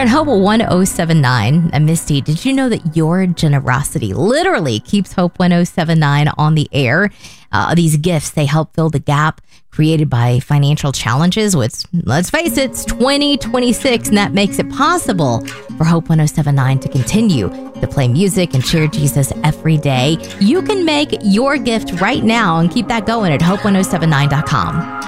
at Hope 1079. Misty, did you know that your generosity literally keeps Hope 1079 on the air? These gifts, they help fill the gap created by financial challenges. Let's face it, it's 2026, and that makes it possible for Hope 1079 to continue to play music and share Jesus every day. You can make your gift right now and keep that going at hope1079.com.